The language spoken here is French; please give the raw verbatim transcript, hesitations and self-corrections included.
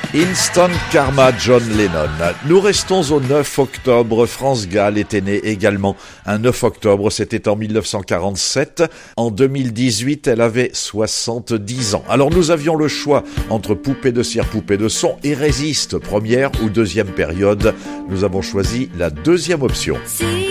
Instant Karma, John Lennon. Nous restons au neuf octobre. France Gall était née également un neuf octobre. C'était en mille neuf cent quarante-sept. En deux mille dix-huit, elle avait soixante-dix ans. Alors nous avions le choix entre Poupée de cire, Poupée de son et Résiste, première ou deuxième période. Nous avons choisi la deuxième option.